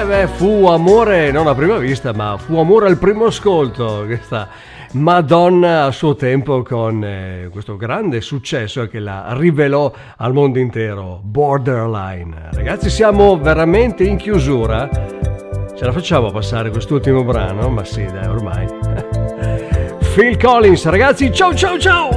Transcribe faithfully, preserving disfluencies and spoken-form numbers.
Eh beh, fu amore non a prima vista, ma fu amore al primo ascolto, questa Madonna a suo tempo con eh, questo grande successo che la rivelò al mondo intero, Borderline. Ragazzi, siamo veramente in chiusura. Ce la facciamo passare quest'ultimo brano? Ma sì, dai, ormai. Phil Collins, ragazzi, ciao ciao ciao!